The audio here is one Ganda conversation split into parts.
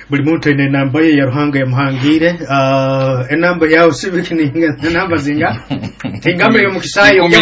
buli muntu ine namba ye ya Ruhanga ya Muhangire enamba ya usibiki ninga namba zinga tingambe yo mukisayo not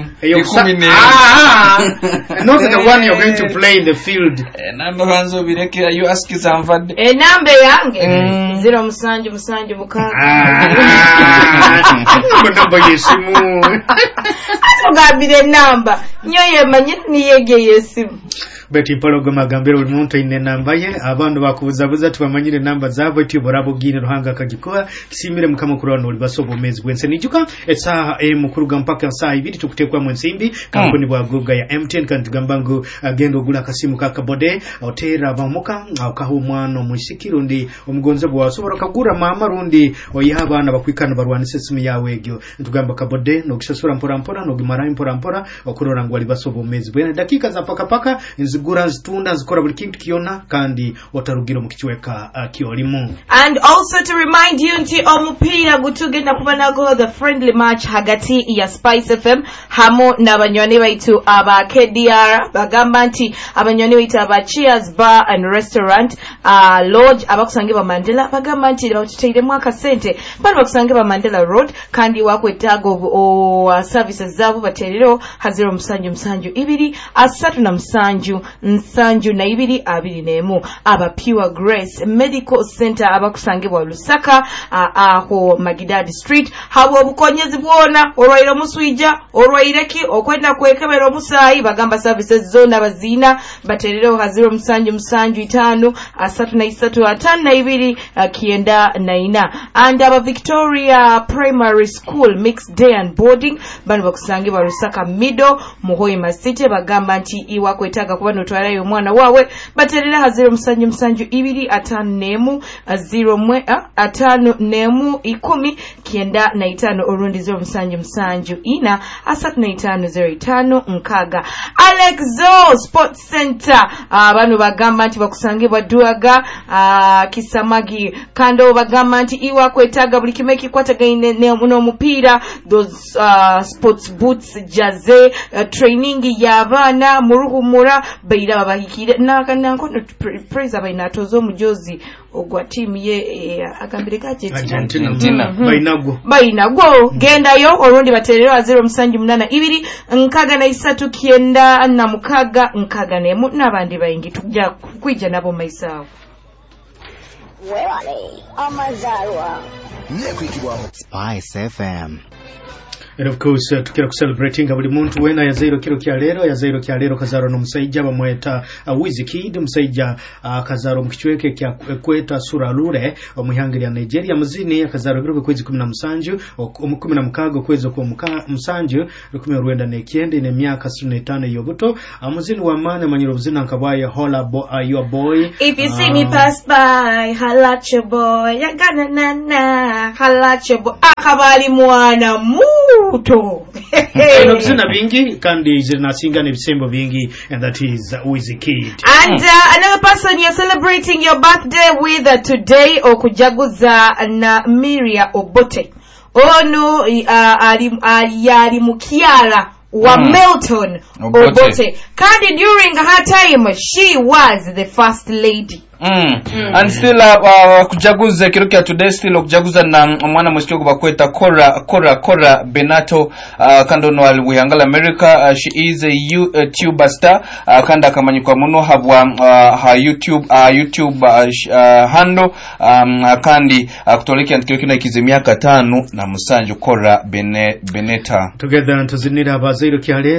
the one you're going to play in the field namba banzo bireke you ask zamvade enamba yange 0 musanju mukaga namba yesimu atugabire namba nyoye manye niyege yesimu beti pologo magambiro buli muntu ine namba ye abantu bakubuzabuza tubamanyire namba zabo eti borabugire Ruhanga kagikuba kisimire mukamukurano libasobo mezi gwense nijuka etsa mukuruga mpaka saa 2 tukutekwa mwensimbi kampuni bwa Google ya MTN kandi gambangu gendo gula kasimu kakabode otera bamuka akaho mwana mushikiro ndi omugonze bwa sobora kagura mama rundi oyabana bakwikana barwanise simu yawe egyo ntugamba kabode no kishasura mpora no gimara mpora okurora ngo libasobo mezi bwene dakika za paka zigura zitunda zikora buri kintu kiona kandi otarugiro mukichweka kiolimu. And also to remind you nti omupira gutugenda kubanago the friendly match hagati ya Spice FM hamo n'abanyoni baitu aba KDR bagamba nti abanyoni baitu aba Cheers Bar and Restaurant lodge abakusangiba Mandela bagamba nti batuteire mwaka sente bali bakusangiba Mandela Road kandi wakwetago services zabo baterero haziro musanju ibiri asatu na nsanju na ibiri abiri nemu aba Pure Grace Medical Center abakusangibwa Lusaka aho Magidadi Street habo obukonyezi bwona olwairo muswija olwaireki okwenda kwekebera omusayi bagamba services zone abazina baterero haziro musanju 5 3 na ibiri kienda naina and aba Victoria Primary School Mixed Day and Boarding bano bakusangibwa Lusaka Middle Muhoima City bagamba nti iwakwetaga kuba notwalayo mwana wawe baterera haziro musanju ibiri atano nemu 5 nemu 10 kienda na 5 orundi 0 ina asatu na 5 nkaga Alex Zo Sports Center abantu bagamba nti bakusangibwa Duaga Kisamagi kando bagamba nti iwakwetaga buli kimeki kwatagaine no mupira those sports boots jaze training y'abana muruhumura bayira babahikire nanko praise abainatozo mujozi ogwa team ye akambire kache Argentina bainago gendayo orundi baterero 0 ibiri nkaga na 3 kienda na mukaga nkaga nemu nabandi bayingi tujja kwija nabo maisawo wewale amazarwa nekwikibwa Spice FM. And of course tukira celebrating buli muntu wena ya zairo kya lero kazaro no musaija bamweta Wizkid musaija kazaro mukichweke kya kweta sura lure omuhangiri ya Nigeria muzini kazaro giruke kwezi 17 omukumi mukago kwezi ko musanju 10 nekiende ne myaka 65 yobuto amuzini wa mane manyiro buzina nkabaye hola your boy if you see me pass by halat your boy ya gana na halat your boy akabali mwana muto eno buzina bingi kandi zinasinga ne bisembo bingi and that is Wizkid. And another person you're celebrating your birthday with today okujaguza na Miria Obote ono ali mukiala wa Milton Obote kandi during her time she was the first lady. And still kujaguza kirukia today still kujaguza na mwana mwisho bakweta Cora Benato kando no alwihangala America she is a YouTuber star kanda kamanyikwa muno habwa her YouTube handle kandi kutoleka kirukia ikizimia 5 na musanju Cora Beneta together tuzinira abaziro kyale